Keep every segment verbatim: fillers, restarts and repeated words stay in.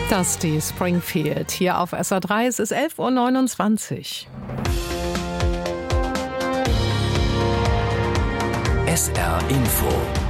Dusty Springfield hier auf S R drei. Es ist elf Uhr neunundzwanzig. S R Info.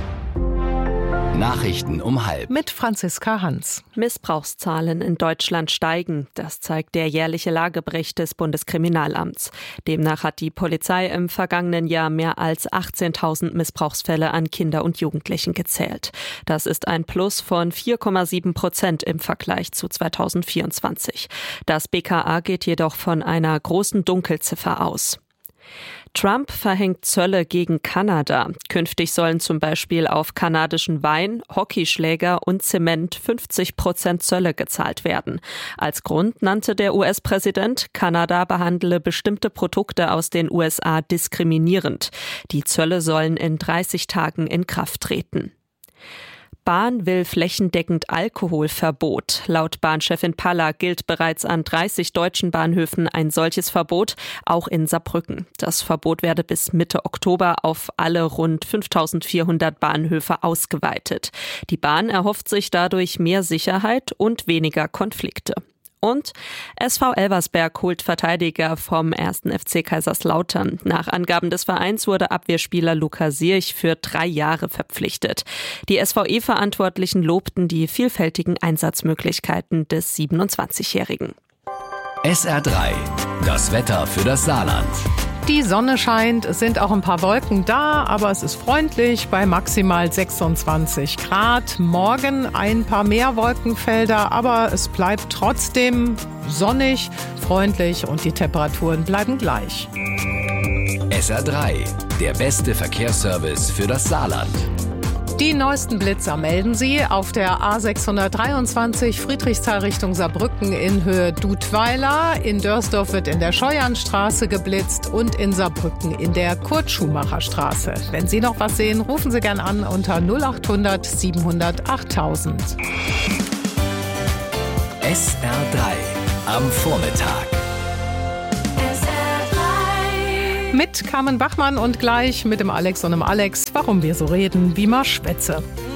Nachrichten um halb. Mit Franziska Hans. Missbrauchszahlen in Deutschland steigen. Das zeigt der jährliche Lagebericht des Bundeskriminalamts. Demnach hat die Polizei im vergangenen Jahr mehr als achtzehntausend Missbrauchsfälle an Kinder und Jugendlichen gezählt. Das ist ein Plus von vier Komma sieben Prozent im Vergleich zu zweitausendvierundzwanzig. Das B K A geht jedoch von einer großen Dunkelziffer aus. Trump verhängt Zölle gegen Kanada. Künftig sollen zum Beispiel auf kanadischen Wein, Hockeyschläger und Zement fünfzig Prozent Zölle gezahlt werden. Als Grund nannte der U S-Präsident, Kanada behandle bestimmte Produkte aus den U S A diskriminierend. Die Zölle sollen in dreißig Tagen in Kraft treten. Bahn will flächendeckend Alkoholverbot. Laut Bahnchefin Palla gilt bereits an dreißig deutschen Bahnhöfen ein solches Verbot, auch in Saarbrücken. Das Verbot werde bis Mitte Oktober auf alle rund fünftausendvierhundert Bahnhöfe ausgeweitet. Die Bahn erhofft sich dadurch mehr Sicherheit und weniger Konflikte. Und S V Elversberg holt Verteidiger vom ersten F C Kaiserslautern. Nach Angaben des Vereins wurde Abwehrspieler Luca Sierch für drei Jahre verpflichtet. Die S V E-Verantwortlichen lobten die vielfältigen Einsatzmöglichkeiten des siebenundzwanzigjährigen. S R drei. Das Wetter für das Saarland. Die Sonne scheint, es sind auch ein paar Wolken da, aber es ist freundlich bei maximal sechsundzwanzig Grad. Morgen ein paar mehr Wolkenfelder, aber es bleibt trotzdem sonnig, freundlich und die Temperaturen bleiben gleich. S R drei, der beste Verkehrsservice für das Saarland. Die neuesten Blitzer melden Sie auf der A sechshundertdreiundzwanzig Friedrichsthal Richtung Saarbrücken in Höhe Dudweiler. In Dörsdorf wird in der Scheuernstraße geblitzt und in Saarbrücken in der Kurt-Schumacher-Straße. Wenn Sie noch was sehen, rufen Sie gern an unter null achthundert siebenhundert achttausend. S R drei am Vormittag. Mit Carmen Bachmann und gleich mit dem Alex und dem Alex, warum wir so reden, wie man schwätze.